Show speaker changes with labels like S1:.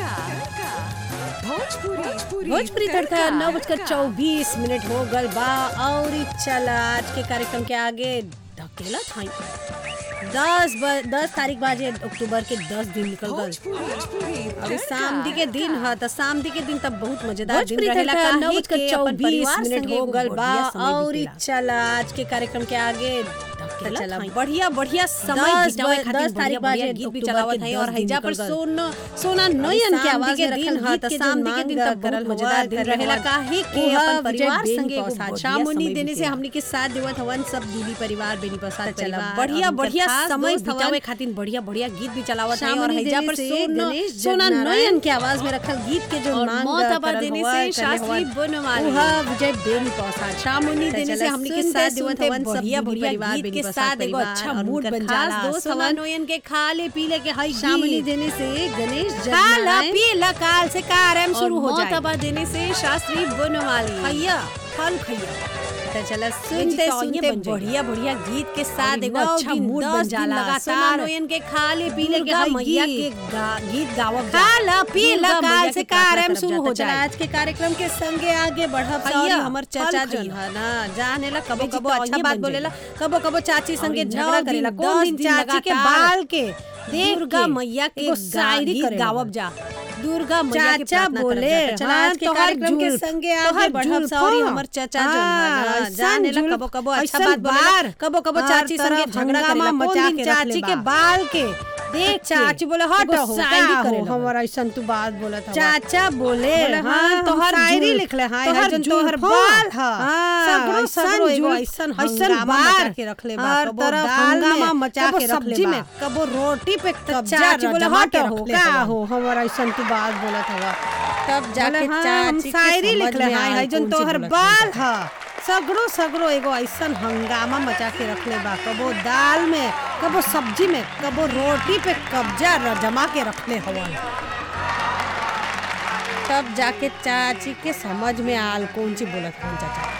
S1: भोजपुरी तड़का 9:24 हो गल बा और चल आज के कार्यक्रम के आगे धकेला थाई 10 तारीख बाजे अक्टूबर के 10 दिन निकल गल। अभी सामदी के दिन है तो सामदी के दिन तब बहुत मजेदार दिन रहेला। 9:24 हो गल बा और चल आज के कार्यक्रम के आगे चला बढ़िया बढ़िया समय बितावे खातिर 10 तारीख बाजे गीत भी चलावत है और हैजा पर सोना नयन के आवाज में रखल हां त सामदी के दिन तब करल मजेदार दिन रहेला काहे के अपन परिवार संगे शामुनी देने से हमनी के साथ देवत हवन सब दीदी परिवार बेनी प्रसाद चला बढ़िया बढ़िया समय बितावे खातिर बढ़िया बढ़िया गीत भी चलावत है और हैजा पर सोना नयन के आवाज में रखल गीत के जो मांग देने से शास्त्री बनवाली विजय बेनी प्रसाद शामुनी देने से हमनी के साथ देवत हवन सब बढ़िया परिवार के साथ एगो अच्छा मूड बन जाला। दोस्त हवन के खा ले पी ले के हई शामनी देने से गणेश जगना पी ला काल से कार्यक्रम शुरू हो जाए। मोतबा देने से शास्त्री बनवाली खैया फल खैया तो चला सुनते सुनते बढ़िया बढ़िया गीत के साथ एगो अच्छा मूड बन जाला। लगातार नयन के खा ले पी ले के मैया के गीत गावब खा ला पी ला काल से कार्यक्रम शुरू हो जाए। आज के कार्यक्रम के संगे आगे बढ़ब और हमर चाचा जन है ना जाने ला कबो कबो अच्छा बात बोलेला कबो कबो चाची संगे झगड़ा करेला। कौन दिन चाची के बाल के दुर्गा मैया के शायरी गावब जा दुर्गा मैया के चाचा बोले आज के कार्यक्रम के संगे आगे बढ़ब सॉरी हमर चाचा जन जाने ला कबो कबो अच्छा बात बोलेला कबो कबो चाची संगे झगड़ा करेला। मचा के चाची के बाल के देख चाची बोले हट हो शायरी करे हमारा ऐसन तू बात बोला था चाचा बोले हां तोहर शायरी लिखले हां जन तोहर बाल हां सगरो एगो ऐसन बार के रखले बा कबो हंगामा मचा के रखले बा कबो रोटी पे चाची बोले हट हो का हो हमारा ऐसन तू बात बोला था तब जाके चाची शायरी लिखले हां जन तोहर बाल हां सगरो सगरो एगो ऐसन हंगामा मचा के रखले बा कबो दाल में कबो सब्जी में कबो रोटी पे कब्जा जमा के रखले हवन। तब जाके चाची के समझ में आल कौन सी बोलत हवन चाचा